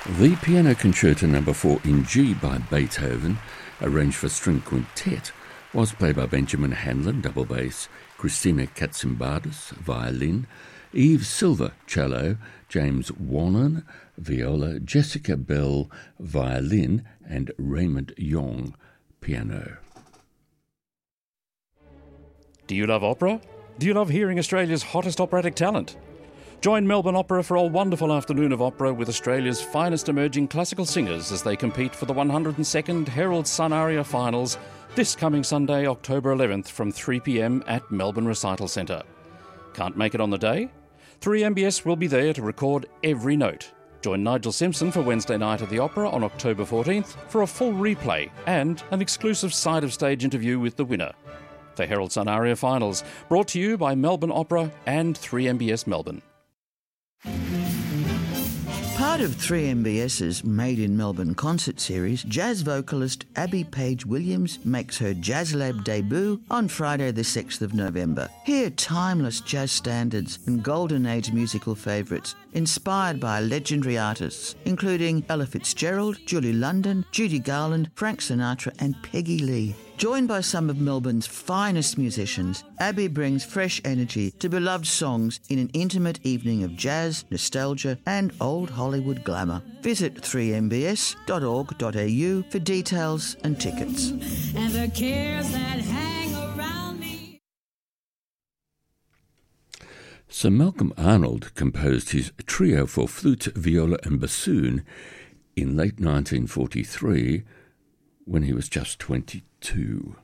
The Piano Concerto No. 4 in G by Beethoven, arranged for string quintet, was played by Benjamin Hanlon, double bass, Christina Katsimbadis, violin, Eve Silver, cello, James Wannon, viola, Jessica Bell, violin, and Raymond Yong, piano. Do you love opera? Do you love hearing Australia's hottest operatic talent? Join Melbourne Opera for a wonderful afternoon of opera with Australia's finest emerging classical singers as they compete for the 102nd Herald Sun Aria Finals this coming Sunday, October 11th from 3 p.m. at Melbourne Recital Centre. Can't make it on the day? 3MBS will be there to record every note. Join Nigel Simpson for Wednesday night at the Opera on October 14th for a full replay and an exclusive side-of-stage interview with the winner. The Herald Sun Aria Finals, brought to you by Melbourne Opera and 3MBS Melbourne. Part of 3MBS's Made in Melbourne concert series, jazz vocalist Abby Page Williams makes her Jazz Lab debut on Friday the 6th of November. Hear timeless jazz standards and golden age musical favourites inspired by legendary artists including Ella Fitzgerald, Julie London, Judy Garland, Frank Sinatra and Peggy Lee. Joined by some of Melbourne's finest musicians, Abby brings fresh energy to beloved songs in an intimate evening of jazz, nostalgia and old Hollywood glamour. Visit 3mbs.org.au for details and tickets. And the cares that hang around me. Sir Malcolm Arnold composed his trio for flute, viola and bassoon in late 1943 when he was just 22.